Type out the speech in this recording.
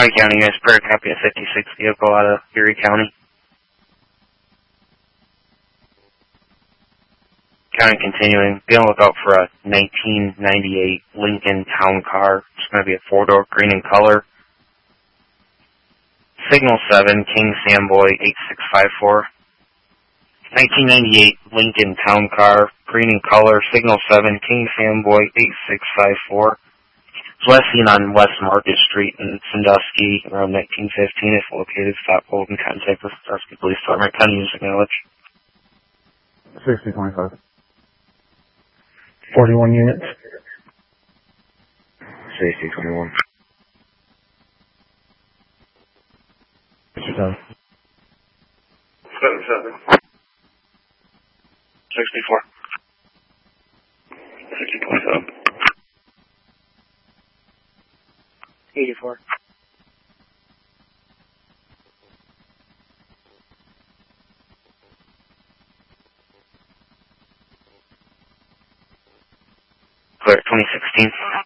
County, guys. Prayer copy of 56 vehicle out of Erie County. County continuing. Be on the lookout for a 1998 Lincoln Town Car. It's going to be a 4-door, green in color. Signal 7, King Samboy 8654. 1998 Lincoln Town Car, green in color. Signal 7, King Samboy 8654. It's last seen on West Market Street in Sandusky around 1915. If located, stop, hold, and contact with Sandusky Police Department. County Music Knowledge. 6025. 41 units. 6021. 67. 77. 64. 6027. 84. Clear 2016.